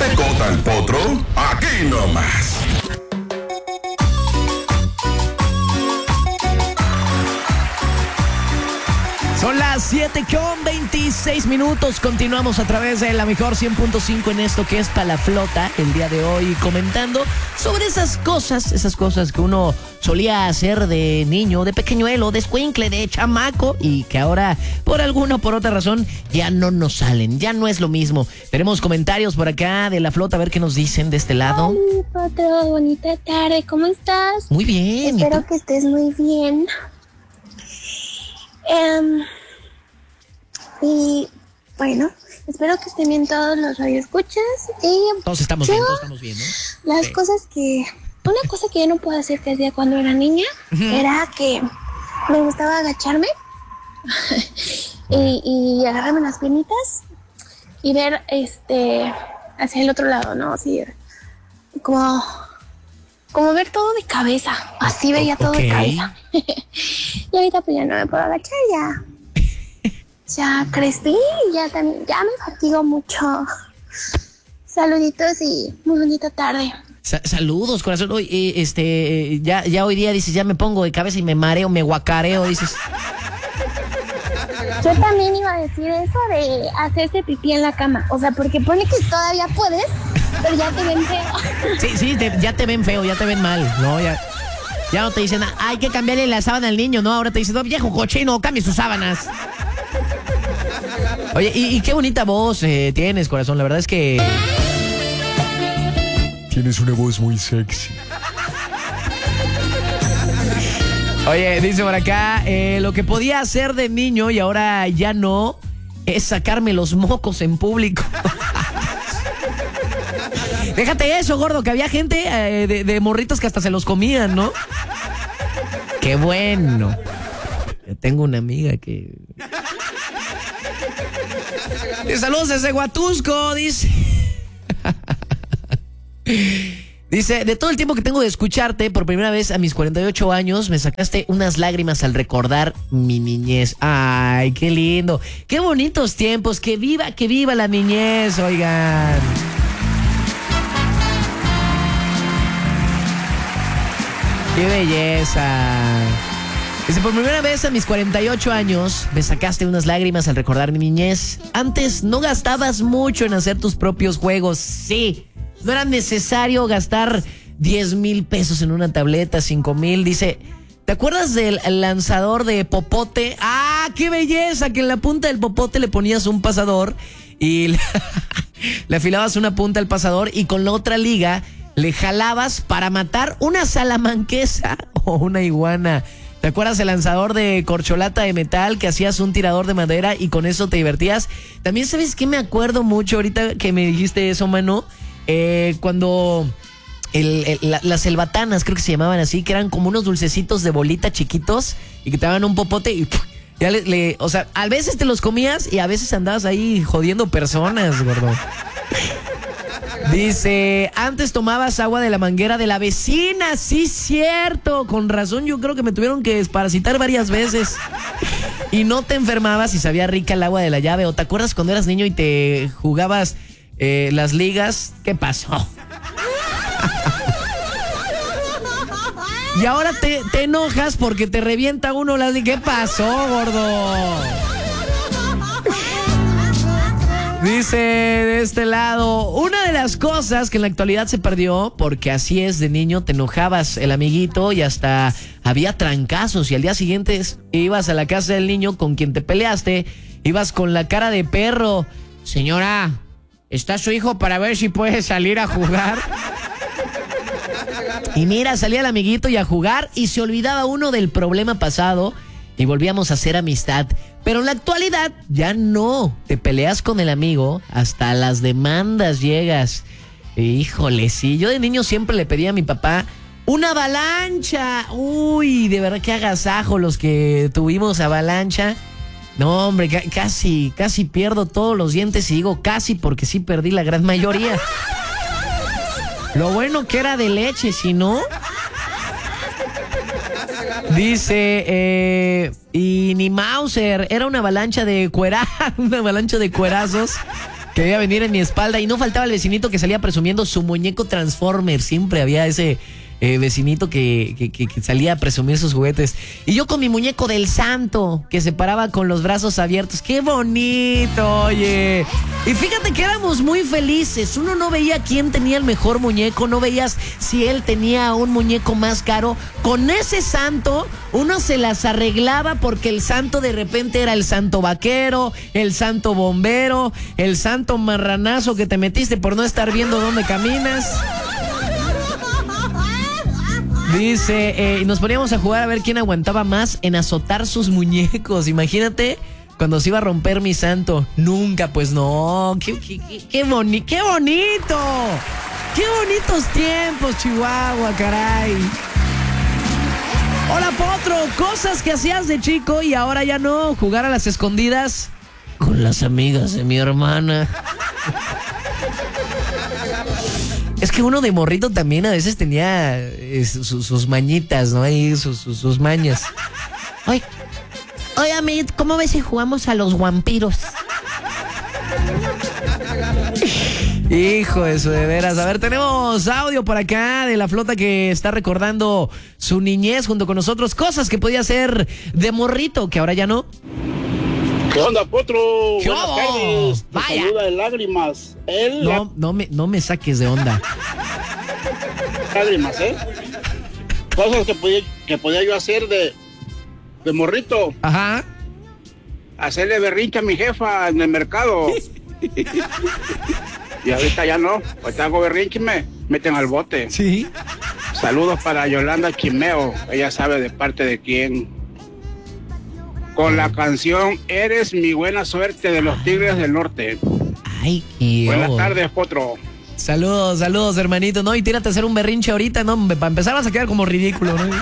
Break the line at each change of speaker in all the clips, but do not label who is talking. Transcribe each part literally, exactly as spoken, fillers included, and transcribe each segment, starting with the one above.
Cota el Potro, aquí nomás.
Son las siete con veintiséis minutos. Continuamos a través de la mejor cien punto cinco en esto que es Pa' la Flota. El día de hoy comentando sobre esas cosas, esas cosas que uno solía hacer de niño, de pequeñuelo, de escuincle, de chamaco, y que ahora, por alguna o por otra razón, ya no nos salen, ya no es lo mismo. Tenemos comentarios por acá de la Flota, a ver qué nos dicen de este lado.
Hola, Potro, bonita tarde, ¿cómo estás?
Muy bien.
Espero que estés muy bien. Um, y bueno, espero que estén bien todos los radioescuchas. Y
todos estamos
yo,
bien, todos estamos bien, ¿no?
Las
sí.
cosas que... Una cosa que yo no puedo hacer que hacía cuando era niña, uh-huh, era que me gustaba agacharme y, y agarrarme las piernitas y ver este hacia el otro lado, ¿no? Así como... Como ver todo de cabeza. Así veía todo okay. de cabeza. Y ahorita pues ya no me puedo agachar, ya. Ya crecí, ya, también, ya me fatigo mucho. Saluditos y muy bonita tarde.
Sa- saludos, corazón. Hoy, eh, este, ya, ya hoy día dices, ya me pongo de cabeza y me mareo, me guacareo, dices.
Yo también iba a decir eso de hacerse pipí en la cama. O sea, porque pone que todavía puedes, pero ya te ven feo.
Sí, sí, te, ya te ven feo, ya te ven mal, ¿no? Ya, ya no te dicen, hay que cambiarle la sábana al niño, ¿no? Ahora te dicen, no, viejo cochino, cambie sus sábanas. Oye, y, y qué bonita voz eh, tienes, corazón. La verdad es que...
tienes una voz muy sexy.
Oye, dice por acá, eh, lo que podía hacer de niño y ahora ya no, es sacarme los mocos en público. Déjate eso, gordo, que había gente eh, de, de morritos que hasta se los comían, ¿no? Qué bueno. Yo tengo una amiga que... Saludos desde Huatusco, dice... Dice, de todo el tiempo que tengo de escucharte, por primera vez a mis cuarenta y ocho años, me sacaste unas lágrimas al recordar mi niñez. Ay, qué lindo. Qué bonitos tiempos. Que viva, que viva la niñez, oigan. Qué belleza. Dice, por primera vez a mis cuarenta y ocho años, me sacaste unas lágrimas al recordar mi niñez. Antes no gastabas mucho en hacer tus propios juegos. Sí. No era necesario gastar diez mil pesos en una tableta, cinco mil. Dice, ¿te acuerdas del lanzador de popote? ¡Ah, qué belleza! Que en la punta del popote le ponías un pasador y le, le afilabas una punta al pasador y con la otra liga le jalabas para matar una salamanquesa o una iguana. ¿Te acuerdas el lanzador de corcholata de metal que hacías un tirador de madera y con eso te divertías? También, ¿sabes qué me acuerdo mucho ahorita que me dijiste eso, mano? Eh, cuando el, el, la, las selvatanas, creo que se llamaban así, que eran como unos dulcecitos de bolita chiquitos y que te daban un popote y ¡puf! Ya le, le, o sea, a veces te los comías y a veces andabas ahí jodiendo personas, gordo. Dice, antes tomabas agua de la manguera de la vecina. Sí, cierto, con razón, yo creo que me tuvieron que desparasitar varias veces. Y no te enfermabas y sabía rica el agua de la llave. ¿O te acuerdas cuando eras niño y te jugabas Eh, las ligas? ¿Qué pasó? Y ahora te, te enojas porque te revienta uno las ligas. ¿Qué pasó, gordo? Dice de este lado, una de las cosas que en la actualidad se perdió, porque así es, de niño te enojabas el amiguito y hasta había trancazos y al día siguiente ibas a la casa del niño con quien te peleaste, ibas con la cara de perro. Señora, ¿está su hijo para ver si puede salir a jugar? Y mira, salía el amiguito y a jugar y se olvidaba uno del problema pasado y volvíamos a hacer amistad. Pero en la actualidad ya no. Te peleas con el amigo, hasta las demandas llegas. Híjole, sí. Yo de niño siempre le pedía a mi papá una avalancha. Uy, de verdad que agasajo los que tuvimos avalancha. No, hombre, ca- casi, casi pierdo todos los dientes y digo casi porque sí perdí la gran mayoría. Lo bueno que era de leche, si no... Dice, eh, y ni Mauser, era una avalancha de cuera, una avalancha de cuerazos que debía venir en mi espalda. Y no faltaba el vecinito que salía presumiendo su muñeco Transformer. Siempre había ese eh, vecinito que, que, que, que salía a presumir sus juguetes. Y yo con mi muñeco del santo, que se paraba con los brazos abiertos. ¡Qué bonito, oye! Y fíjate que éramos muy felices. Uno no veía quién tenía el mejor muñeco, no veías si él tenía un muñeco más caro. Con ese santo, uno se las arreglaba porque el santo de repente era el santo vaquero, el santo bombero, el santo marranazo que te metiste por no estar viendo dónde caminas. Dice, eh, y nos poníamos a jugar a ver quién aguantaba más en azotar sus muñecos. Imagínate cuando se iba a romper mi santo. Nunca, pues no. ¡Qué, qué, qué, qué, boni- qué bonito! ¡Qué bonitos tiempos, Chihuahua, caray! Hola, Potro. Cosas que hacías de chico y ahora ya no. Jugar a las escondidas con las amigas de mi hermana. Es que uno de morrito también a veces tenía eh, sus, sus mañitas, ¿no? Ahí sus, sus, sus mañas. Oye, oye, Amit, ¿cómo ves si jugamos a los vampiros? Hijo de eso, de veras. A ver, tenemos audio por acá de la flota que está recordando su niñez junto con nosotros. Cosas que podía hacer de morrito, que ahora ya no.
¿Qué onda, Potro?
¿Qué
Buenas
hubo?
tardes. Te
Vaya.
saluda de lágrimas. Él,
No, no me, no me saques de onda.
lágrimas, ¿eh? Cosas que podía, que podía yo hacer de, de morrito.
Ajá.
Hacerle berrinche a mi jefa en el mercado. Y ahorita ya no. Ahorita hago berrinche y me meten al bote.
Sí.
Saludos para Yolanda Chimeo. Ella sabe de parte de quién. Con la canción Eres mi buena suerte de los Tigres del Norte.
Ay, qué
Buenas
oh.
tardes, Potro.
Saludos, saludos, hermanito. No, y tírate a hacer un berrinche ahorita, ¿no? Para empezar vas a quedar como ridículo, ¿no?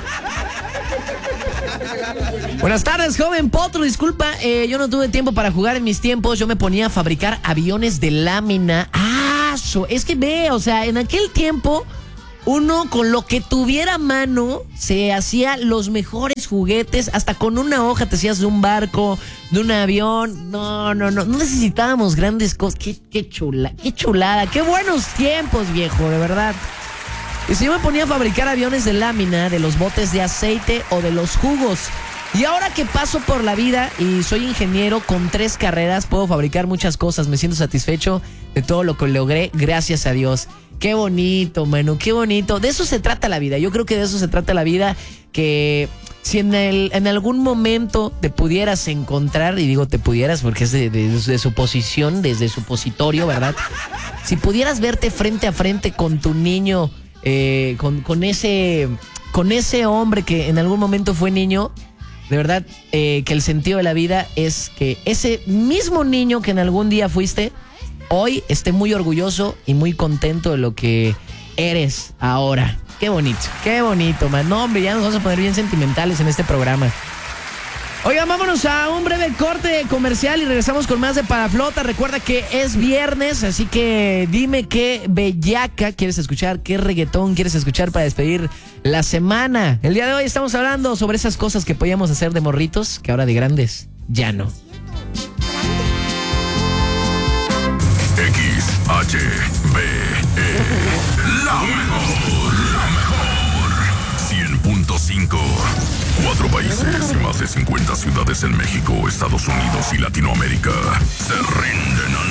Buenas tardes, joven Potro. Disculpa, eh, yo no tuve tiempo para jugar en mis tiempos. Yo me ponía a fabricar aviones de lámina. Ah, so, es que ve, o sea, en aquel tiempo uno con lo que tuviera a mano se hacía los mejores juguetes. Hasta con una hoja te hacías de un barco, de un avión. No, no, no, no necesitábamos grandes cosas. Qué, qué chula, qué chulada, qué buenos tiempos, viejo, de verdad. Y si yo me ponía a fabricar aviones de lámina, de los botes de aceite o de los jugos. Y ahora que paso por la vida y soy ingeniero con tres carreras, puedo fabricar muchas cosas. Me siento satisfecho de todo lo que logré, gracias a Dios. Qué bonito, mano, qué bonito. De eso se trata la vida. Yo creo que de eso se trata la vida. Que si en, el, en algún momento te pudieras encontrar, y digo te pudieras porque es de, de, de suposición, desde supositorio, ¿verdad? Si pudieras verte frente a frente con tu niño, eh, con, con, ese, con ese hombre que en algún momento fue niño, de verdad eh, que el sentido de la vida es que ese mismo niño que en algún día fuiste, hoy esté muy orgulloso y muy contento de lo que eres ahora. Qué bonito, qué bonito, man. No, hombre, ya nos vamos a poner bien sentimentales en este programa. Oigan, vámonos a un breve corte comercial y regresamos con más de Paraflota. Recuerda que es viernes, así que dime qué bellaca quieres escuchar, qué reggaetón quieres escuchar para despedir la semana. El día de hoy estamos hablando sobre esas cosas que podíamos hacer de morritos, que ahora de grandes ya no.
X H B E, la mejor, la mejor. cien punto cinco. Cuatro países y más de cincuenta ciudades en México, Estados Unidos y Latinoamérica se rinden